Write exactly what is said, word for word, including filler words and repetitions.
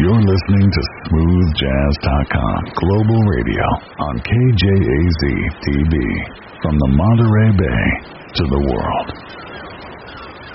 You're listening to smooth jazz dot com Global Radio on K J A Z T V. From the Monterey Bay to the world.